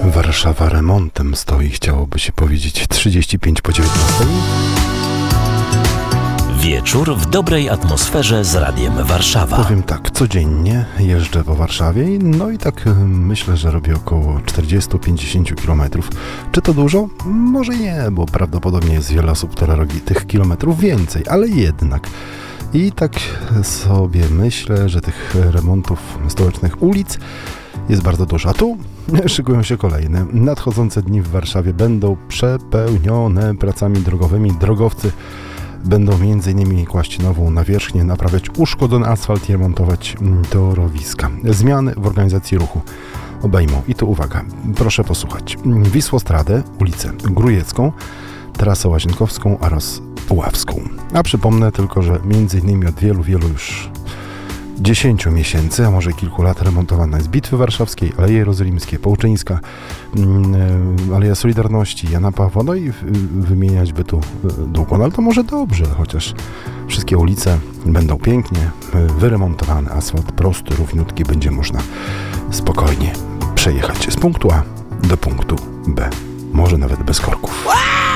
Warszawa remontem stoi, chciałoby się powiedzieć 35 po 19. Wieczór w dobrej atmosferze z Radiem Warszawa. Powiem tak, codziennie jeżdżę po Warszawie, no i tak myślę, że robię około 40-50 km. Czy to dużo? Może nie, bo prawdopodobnie jest wiele osób, które robi tych kilometrów więcej, ale jednak. I tak sobie myślę, że tych remontów stołecznych ulic jest bardzo dużo. A tu szykują się kolejne. Nadchodzące dni w Warszawie będą przepełnione pracami drogowymi. Drogowcy będą m.in. kłaść nową nawierzchnię, naprawiać uszkodzony asfalt i remontować torowiska. Zmiany w organizacji ruchu obejmą, i tu uwaga, proszę posłuchać, Wisłostradę, ulicę Grójecką, trasę Łazienkowską oraz Puławską. A przypomnę tylko, że m.in. od wielu już 10 miesięcy, a może kilku lat remontowana jest Bitwy Warszawskiej, Aleje Jerozolimskie, Połczyńska, Aleja Solidarności, Jana Pawła, no i wymieniać by tu długo, no ale to może dobrze, chociaż wszystkie ulice będą pięknie wyremontowane, asfalt prosty, równiutki, będzie można spokojnie przejechać z punktu A do punktu B, może nawet bez korków.